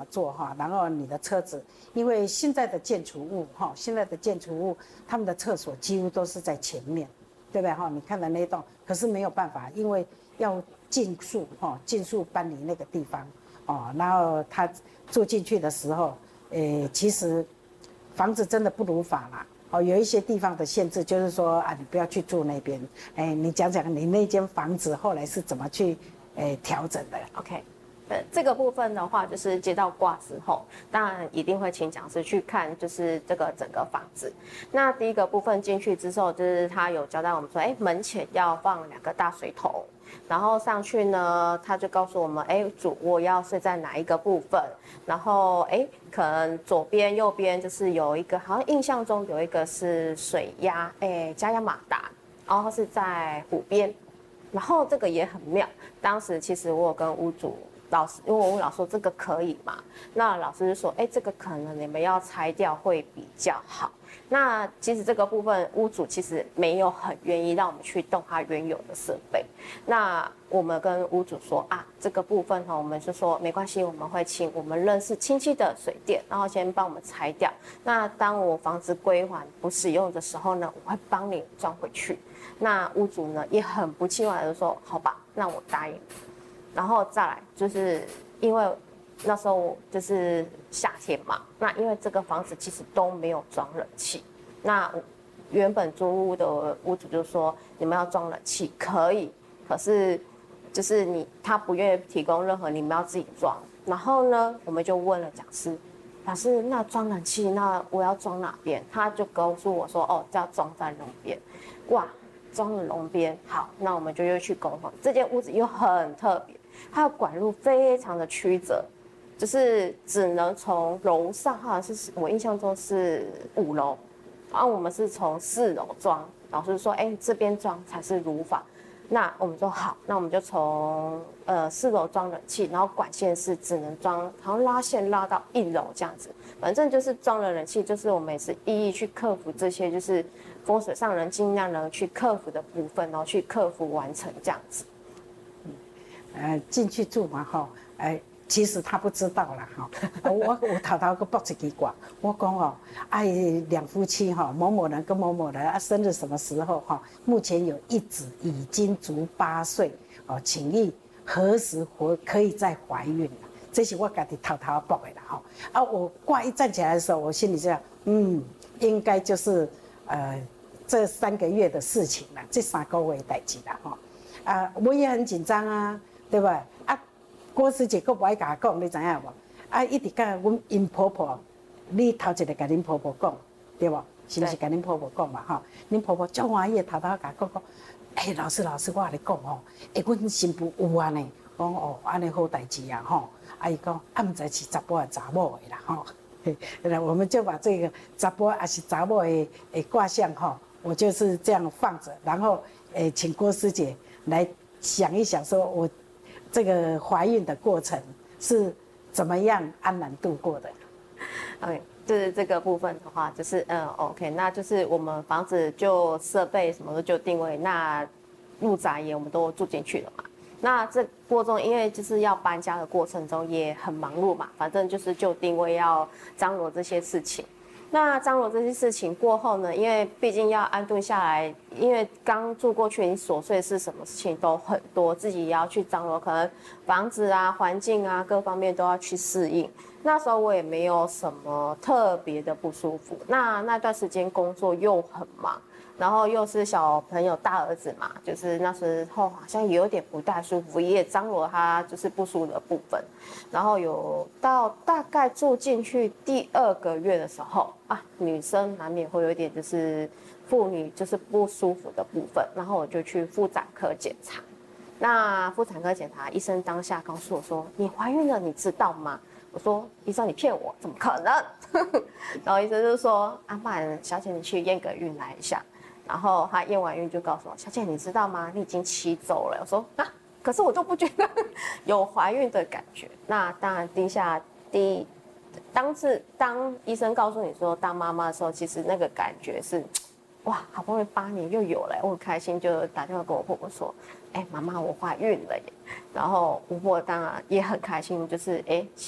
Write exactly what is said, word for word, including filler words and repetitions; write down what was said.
么做哈，然后你的车子，因为现在的建筑物哈，现在的建筑物他们的厕所几乎都是在前面，对不对哈？你看的那栋，可是没有办法，因为要尽速哈，尽速搬离那个地方哦，然后他住进去的时候，诶，其实房子真的不如法啦。哦，有一些地方的限制，就是说啊，你不要去住那边。哎，你讲讲你那间房子后来是怎么去，诶调整的 ？OK，呃，这个部分的话，就是接到挂之后，当然一定会请讲师去看，就是这个整个房子。那第一个部分进去之后，就是他有交代我们说，哎，门前要放两个大水桶。然后上去呢，他就告诉我们，哎，主卧要睡在哪一个部分？然后，哎，可能左边、右边就是有一个，好像印象中有一个是水压，哎，加压马达，然后是在湖边。然后这个也很妙，当时其实我有跟屋主老师，因为我问老师说这个可以吗？那老师就说，哎，这个可能你们要拆掉会比较好。那其实这个部分屋主其实没有很愿意让我们去动他原有的设备。那我们跟屋主说啊，这个部分哈，我们就说没关系，我们会请我们认识亲戚的水电，然后先帮我们拆掉。那当我房子归还不使用的时候呢，我会帮你装回去。那屋主呢也很不情愿的说，好吧，那我答应。然后再来就是因为那时候就是夏天嘛，那因为这个房子其实都没有装冷气，那原本租屋的屋主就说你们要装冷气可以，可是就是你他不愿意提供任何，你们要自己装。然后呢，我们就问了讲师，老师那装冷气那我要装哪边？他就告诉我说哦，要装在龙边。哇，装了龙边，好，那我们就又去沟通。这间屋子又很特别，它的管路非常的曲折。就是只能从楼上，好像是我印象中是五楼，然后我们是从四楼装。老师说，哎、欸，这边装才是如法。那我们说好，那我们就从呃四楼装冷气，然后管线是只能装，好像拉线拉到一楼这样子。反正就是装了冷气，就是我们也是一一去克服这些，就是风水上人尽量能去克服的部分，然后去克服完成这样子。 嗯，呃，进去住嘛，哈，哎。其实他不知道啦，哈，我我偷偷个卜一支卦，我讲哦，哎，两夫妻哈，某某人跟某某人啊，生日什么时候哈？目前有一子已经足八岁哦，请意何时活可以再怀孕了？这是我家己偷偷卜的啦，哈。啊，我卦一站起来的时候，我心里这样，嗯，应该就是呃这三个月的事情了，这三个月的代志啦，哈。啊，我也很紧张啊，对吧？啊。郭师姐佫不爱甲我讲，你知影无？啊，一直甲阮因婆婆，你头一个甲恁婆婆讲，对无？是不是甲恁婆婆讲嘛？吼，恁婆婆足欢喜，头头甲讲讲，哎、欸，老师老师，我跟你讲吼，哎、欸，阮新妇有安尼，讲哦，安尼好代志啊，吼。啊，伊讲啊，毋知是查甫啊查某的啦，吼。那我们就把这个查甫还是查某的诶卦象吼，我就是这样放着，然后诶，请郭师姐来想一想，说我。这个怀孕的过程是怎么样安然度过的 ？OK， 就是这个部分的话，就是嗯 ，OK， 那就是我们房子就设备什么的就定位，那入宅也我们都住进去了嘛。那这过程中，因为就是要搬家的过程中也很忙碌嘛，反正就是就定位要张罗这些事情。那张罗这些事情过后呢，因为毕竟要安顿下来，因为刚住过去，你琐碎是什么事情都很多，自己也要去张罗，可能房子啊、环境啊各方面都要去适应。那时候我也没有什么特别的不舒服，那那段时间工作又很忙。然后又是小朋友大儿子嘛，就是那时候好像也有点不太舒服，也张罗他就是不舒服的部分。然后有到大概住进去第二个月的时候啊，女生难免会有一点就是妇女就是不舒服的部分，然后我就去妇产科检查。那妇产科检查，医生当下告诉我说：“你怀孕了，你知道吗？”我说：“医生，你骗我，怎么可能？”然后医生就说：“阿曼小姐，你去验个孕来一下。”然后他验完孕就告诉我：“小姐，你知道吗？你已经七周了。”我说：“啊，可是我就不觉得有怀孕的感觉。”那当然，第一下第一，当是当医生告诉你说当妈妈的时候，其实那个感觉是，哇，好不容易八年又有了，我很开心，就打电话跟我婆婆说：“哎、欸，妈妈，我怀孕了耶！”然后我婆婆当然也很开心，就是哎。欸